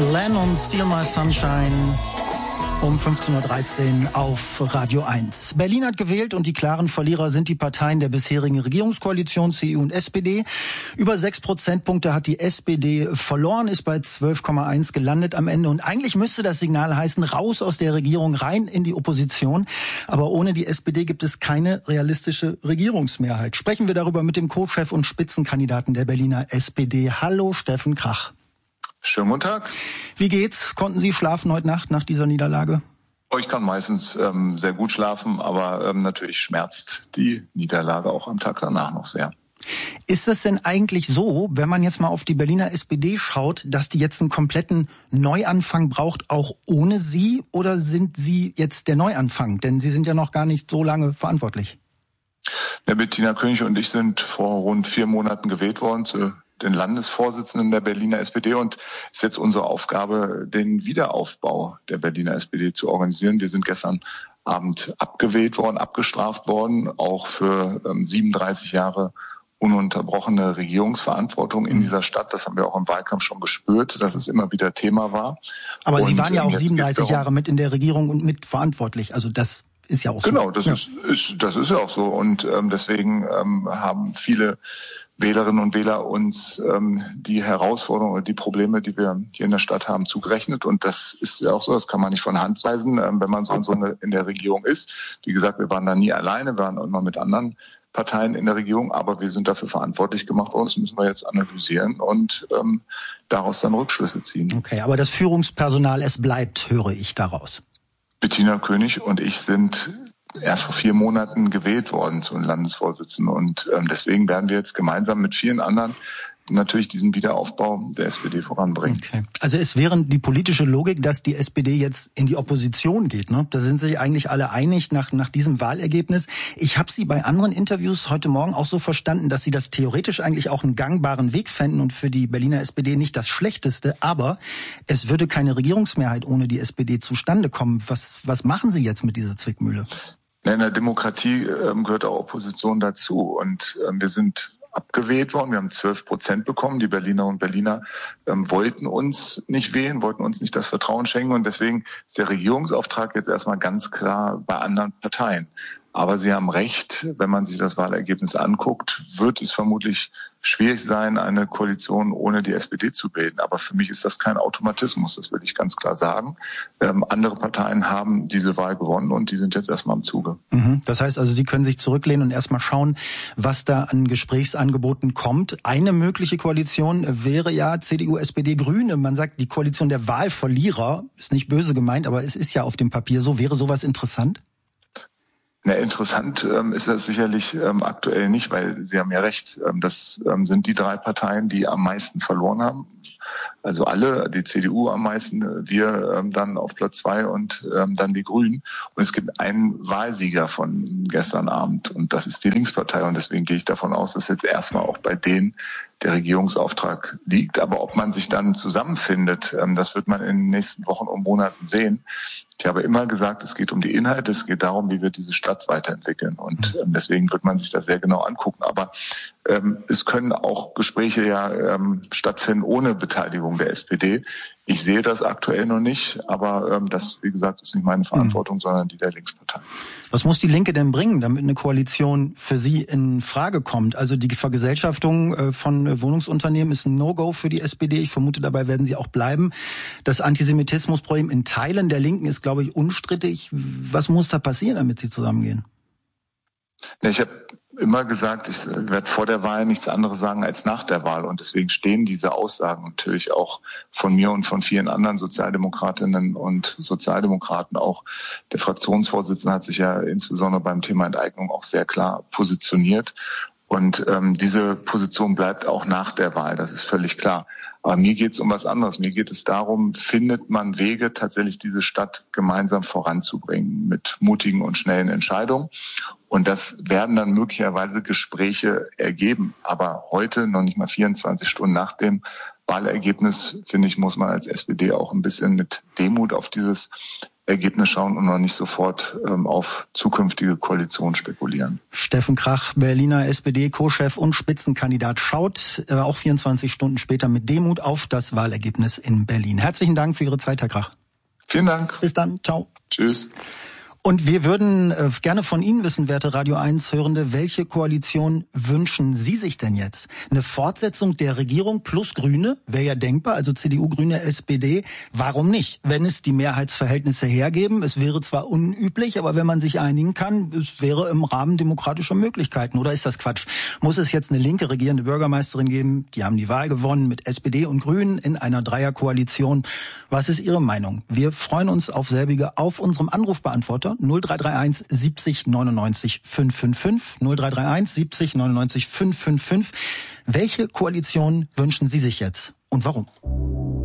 Len und Steal My Sunshine um 15.13 Uhr auf Radio 1. Berlin hat gewählt und die klaren Verlierer sind die Parteien der bisherigen Regierungskoalition, CDU und SPD. Über 6 Prozentpunkte hat die SPD verloren, ist bei 12,1 gelandet am Ende. Und eigentlich müsste das Signal heißen, raus aus der Regierung, rein in die Opposition. Aber ohne die SPD gibt es keine realistische Regierungsmehrheit. Sprechen wir darüber mit dem Co-Chef und Spitzenkandidaten der Berliner SPD. Hallo, Steffen Krach. Schönen guten Tag. Wie geht's? Konnten Sie schlafen heute Nacht nach dieser Niederlage? Ich kann meistens sehr gut schlafen, aber natürlich schmerzt die Niederlage auch am Tag danach noch sehr. Ist es denn eigentlich so, wenn man jetzt mal auf die Berliner SPD schaut, dass die jetzt einen kompletten Neuanfang braucht, auch ohne Sie? Oder sind Sie jetzt der Neuanfang? Denn Sie sind ja noch gar nicht so lange verantwortlich. Ja, Bettina König und ich sind vor rund 4 Monaten gewählt worden zu den Landesvorsitzenden der Berliner SPD und es ist jetzt unsere Aufgabe, den Wiederaufbau der Berliner SPD zu organisieren. Wir sind gestern Abend abgewählt worden, abgestraft worden, auch für 37 Jahre ununterbrochene Regierungsverantwortung in dieser Stadt. Das haben wir auch im Wahlkampf schon gespürt, dass es immer wieder Thema war. Aber Sie waren ja auch 37 Jahre mit in der Regierung und mit verantwortlich. Also das ist ja auch so. Genau, das ist ja auch so. Und deswegen haben viele Wählerinnen und Wähler uns die Herausforderungen und die Probleme, die wir hier in der Stadt haben, zugerechnet. Und das ist ja auch so, das kann man nicht von Hand weisen, wenn man so in der Regierung ist. Wie gesagt, wir waren da nie alleine, wir waren immer mit anderen Parteien in der Regierung, aber wir sind dafür verantwortlich gemacht worden. Das müssen wir jetzt analysieren und daraus dann Rückschlüsse ziehen. Okay, aber das Führungspersonal, es bleibt, höre ich daraus. Bettina König und ich sind erst vor 4 Monaten gewählt worden zum Landesvorsitzenden und deswegen werden wir jetzt gemeinsam mit vielen anderen natürlich diesen Wiederaufbau der SPD voranbringen. Okay. Also es wäre die politische Logik, dass die SPD jetzt in die Opposition geht, ne? Da sind sich eigentlich alle einig nach diesem Wahlergebnis. Ich habe Sie bei anderen Interviews heute Morgen auch so verstanden, dass Sie das theoretisch eigentlich auch einen gangbaren Weg fänden und für die Berliner SPD nicht das Schlechteste, aber es würde keine Regierungsmehrheit ohne die SPD zustande kommen. Was machen Sie jetzt mit dieser Zwickmühle? In der Demokratie gehört auch Opposition dazu und wir sind abgewählt worden. Wir haben 12% bekommen. Die Berlinerinnen und Berliner wollten uns nicht wählen, wollten uns nicht das Vertrauen schenken. Und deswegen ist der Regierungsauftrag jetzt erstmal ganz klar bei anderen Parteien. Aber Sie haben recht, wenn man sich das Wahlergebnis anguckt, wird es vermutlich schwierig sein, eine Koalition ohne die SPD zu bilden. Aber für mich ist das kein Automatismus, das will ich ganz klar sagen. Andere Parteien haben diese Wahl gewonnen und die sind jetzt erstmal am Zuge. Das heißt also, Sie können sich zurücklehnen und erstmal schauen, was da an Gesprächsangeboten kommt. Eine mögliche Koalition wäre ja CDU, SPD, Grüne. Man sagt, die Koalition der Wahlverlierer, ist nicht böse gemeint, aber es ist ja auf dem Papier so. Wäre sowas interessant? Na, interessant ist das sicherlich aktuell nicht, weil Sie haben ja recht, das sind die 3 Parteien, die am meisten verloren haben. Also alle, die CDU am meisten, wir dann auf Platz 2 und dann die Grünen. Und es gibt einen Wahlsieger von gestern Abend und das ist die Linkspartei. Und deswegen gehe ich davon aus, dass jetzt erstmal auch bei denen der Regierungsauftrag liegt. Aber ob man sich dann zusammenfindet, das wird man in den nächsten Wochen und Monaten sehen. Ich habe immer gesagt, es geht um die Inhalte, es geht darum, wie wir diese Stadt weiterentwickeln. Und deswegen wird man sich das sehr genau angucken. Aber es können auch Gespräche ja stattfinden ohne Beteiligung der SPD. Ich sehe das aktuell noch nicht, aber das, wie gesagt, ist nicht meine Verantwortung, sondern die der Linkspartei. Was muss die Linke denn bringen, damit eine Koalition für Sie in Frage kommt? Also die Vergesellschaftung von Wohnungsunternehmen ist ein No-Go für die SPD. Ich vermute, dabei werden sie auch bleiben. Das Antisemitismusproblem in Teilen der Linken ist, glaube ich, unstrittig. Was muss da passieren, damit sie zusammengehen? Ja, ich habe immer gesagt, ich werde vor der Wahl nichts anderes sagen als nach der Wahl. Und deswegen stehen diese Aussagen natürlich auch von mir und von vielen anderen Sozialdemokratinnen und Sozialdemokraten. Auch der Fraktionsvorsitzende hat sich ja insbesondere beim Thema Enteignung auch sehr klar positioniert. Und diese Position bleibt auch nach der Wahl, das ist völlig klar. Aber mir geht es um was anderes. Mir geht es darum, findet man Wege, tatsächlich diese Stadt gemeinsam voranzubringen mit mutigen und schnellen Entscheidungen. Und das werden dann möglicherweise Gespräche ergeben. Aber heute, noch nicht mal 24 Stunden nach dem Wahlergebnis, finde ich, muss man als SPD auch ein bisschen mit Demut auf dieses Ergebnis schauen und noch nicht sofort auf zukünftige Koalitionen spekulieren. Steffen Krach, Berliner SPD-Co-Chef und Spitzenkandidat, schaut auch 24 Stunden später mit Demut auf das Wahlergebnis in Berlin. Herzlichen Dank für Ihre Zeit, Herr Krach. Vielen Dank. Bis dann. Ciao. Tschüss. Und wir würden gerne von Ihnen wissen, werte Radio 1 Hörende, welche Koalition wünschen Sie sich denn jetzt? Eine Fortsetzung der Regierung plus Grüne wäre ja denkbar, also CDU, Grüne, SPD. Warum nicht? Wenn es die Mehrheitsverhältnisse hergeben, es wäre zwar unüblich, aber wenn man sich einigen kann, es wäre im Rahmen demokratischer Möglichkeiten. Oder ist das Quatsch? Muss es jetzt eine linke regierende Bürgermeisterin geben? Die haben die Wahl gewonnen mit SPD und Grünen in einer Dreierkoalition. Was ist Ihre Meinung? Wir freuen uns auf selbige auf unserem Anrufbeantworter 0331 70 99 555 0331 70 99 555. Welche Koalition wünschen Sie sich jetzt und warum?